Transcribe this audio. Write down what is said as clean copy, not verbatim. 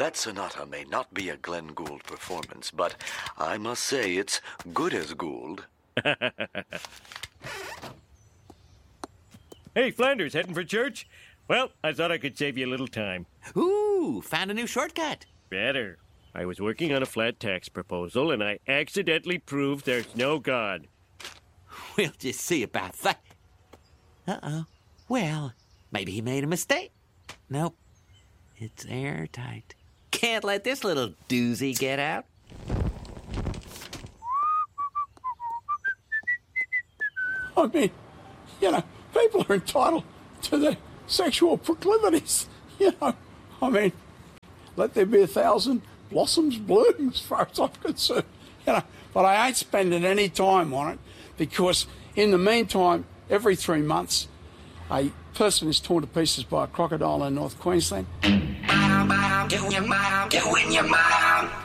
That sonata may not be a Glenn Gould performance, but I must say it's good as Gould. Hey, Flanders, heading for church? Well, I thought I could save you a little time. Ooh, found a new shortcut. Better. I was working on a flat tax proposal, and I accidentally proved there's no God. We'll just see about that. Uh-oh. Well, maybe he made a mistake. Nope. It's airtight. Can't let this little doozy get out. I mean, you know, people are entitled to their sexual proclivities. You know, I mean, let there be 1,000 blossoms bloom as far as I'm concerned. You know, but I ain't spending any time on it because in the meantime, every 3 months, a person is torn to pieces by a crocodile in North Queensland. Doing your mom.